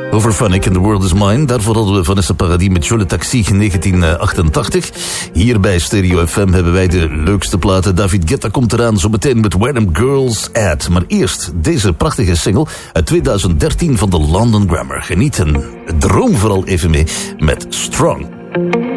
Overphonic and the World is Mine. Daarvoor hadden we Vanessa Paradis met Jolie Taxi in 1988. Hier bij Stereo FM hebben wij de leukste platen. David Guetta komt eraan zo meteen met Where Them Girls At. Maar eerst deze prachtige single uit 2013 van de London Grammar. Geniet en droom vooral even mee met Strong.